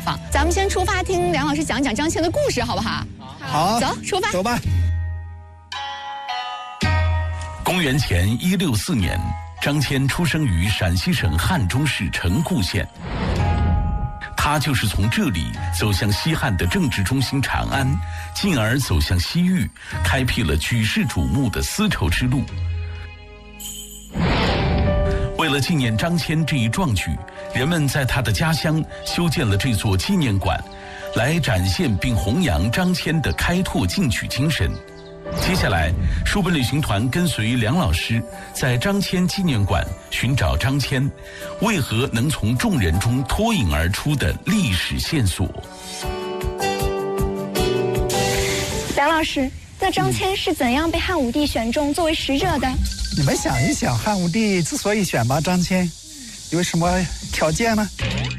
方。咱们先出发，听梁老师讲讲张骞的故事，好不好？ 好， 走，出发， 走吧。 公元前164年，张骞出生于陕西省汉中市城固县。他就是从这里走向西汉的政治中心长安，进而走向西域，开辟了举世瞩目的丝绸之路。为了纪念张骞这一壮举，人们在他的家乡修建了这座纪念馆，来展现并弘扬张骞的开拓进取精神。接下来，书本旅行团跟随梁老师在张骞纪念馆寻找张骞为何能从众人中脱颖而出的历史线索。 梁老师，那张骞是怎样被汉武帝选中作为使者的？ 你们想一想，汉武帝之所以选拔张骞，有什么条件呢？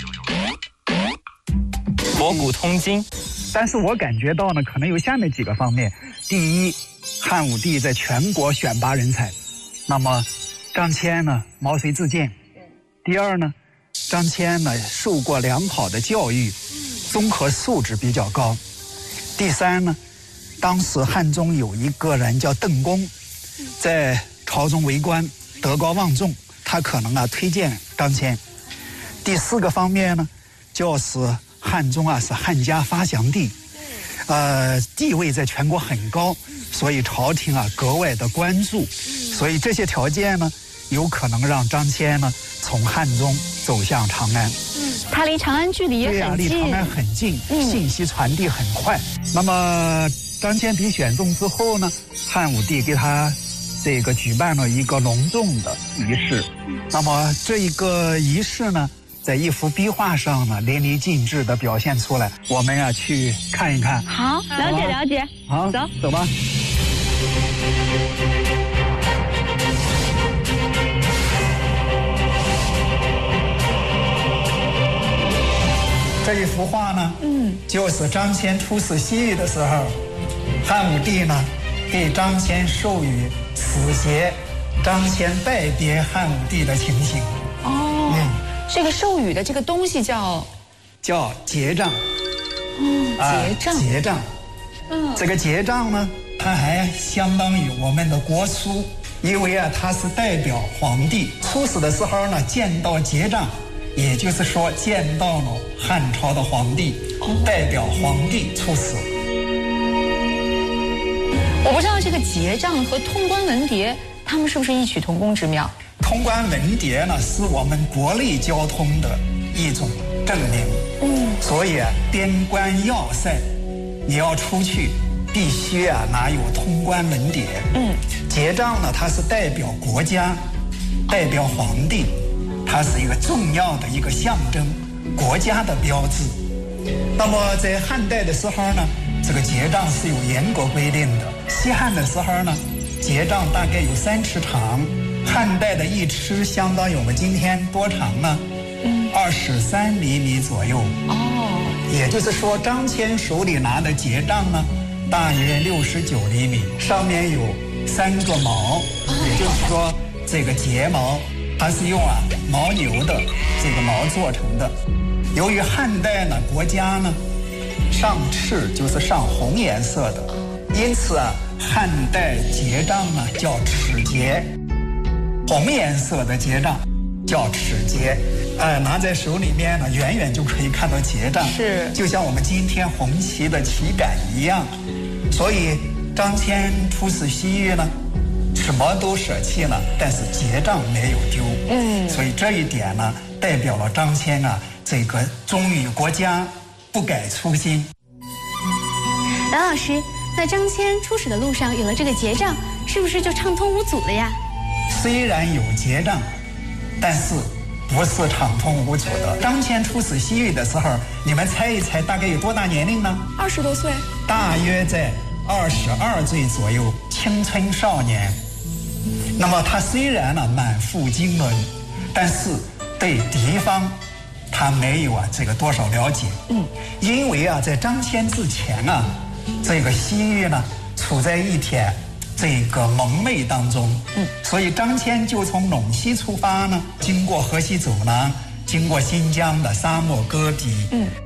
博古通今。 但是我感觉到呢，可能有下面几个方面。第一，汉武帝在全国选拔人才，那么张骞呢毛遂自荐。第二呢，张骞呢受过良好的教育，综合素质比较高。第三呢，当时汉中有一个人叫邓公，在朝中为官，德高望重，他可能推荐张骞。第四个方面呢，就是汉中是汉家发祥地，地位在全国很高，所以朝廷格外的关注，所以这些条件呢，有可能让张骞呢从汉中走向长安。 他离长安距离也很近， 离长安很近，信息传递很快。那么张骞被选中之后呢，汉武帝给他这个举办了一个隆重的仪式。那么这一个仪式呢，在一幅壁画上呢淋漓尽致地表现出来，我们去看一看。 好，了解了解。 好，走吧。这一幅画呢，就是张骞出使西域的时候，汉武帝呢给张骞授予此节，张骞拜别汉武帝的情形。 这个授予的这个东西叫节杖。节杖。这个节杖呢，它还相当于我们的国书，因为它是代表皇帝出使的时候呢，见到节杖，也就是说见到了汉朝的皇帝，代表皇帝出使。 我不知道这个节杖和通关文牒，他们是不是异曲同工之妙？ 通关文牒呢，是我们国内交通的一种证明。所以边关要塞，你要出去，必须拿有通关文牒。节杖呢，它是代表国家，代表皇帝，它是一个重要的一个象征，国家的标志。那么在汉代的时候呢，这个节杖是有严格规定的。西汉的时候呢，节杖大概有3尺长，汉代的一尺相当于我们今天多长呢？23厘米左右。也就是说，张骞手里拿的节杖呢，大约69厘米，上面有3个毛，也就是说，这个节毛它是用牦牛的这个毛做成的。由于汉代呢，国家呢上敕就是上红颜色的，因此汉代节杖呢叫敕节，红颜色的节杖叫敕节。拿在手里面呢，远远就可以看到节杖， 是就像我们今天红旗的旗杆一样。所以张骞出使西域呢，什么都舍弃了，但是节杖没有丢。所以这一点呢，代表了张骞这个忠于国家，不改初心。 梁老师，那张骞出使的路上有了这个节杖，是不是就畅通无阻了呀？ 虽然有节杖，但是不是畅通无阻的。张骞出使西域的时候，你们猜一猜大概有多大年龄呢 ？20多岁， 大约在22岁左右，青春少年。那么他虽然满腹经纶，但是对敌方他没有这个多少了解。因为在张骞之前这个西域呢处在一片这个蒙昧当中。所以张骞就从陇西出发呢，经过河西走廊，经过新疆的沙漠戈壁，